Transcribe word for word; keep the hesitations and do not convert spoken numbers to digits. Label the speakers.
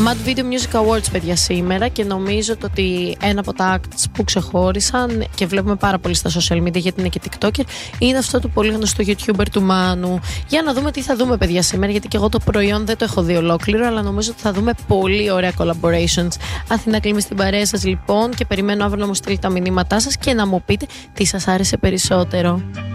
Speaker 1: Mad Video Music Awards, παιδιά, σήμερα, και νομίζω το ότι ένα από τα acts που ξεχώρισαν και βλέπουμε πάρα πολύ στα social media, γιατί είναι και TikToker, είναι αυτό του πολύ γνωστού YouTuber του Μάνου. Για να δούμε τι θα δούμε, παιδιά, σήμερα, γιατί και εγώ το προϊόν δεν το έχω δει ολόκληρο, αλλά νομίζω ότι θα δούμε πολύ ωραία collaborations. Αθηνά Κλίμη στην παρέα σας, λοιπόν, και περιμένω αύριο να μου στείλετε τα μηνύματά σας και να μου πείτε τι σας άρεσε περισσότερο.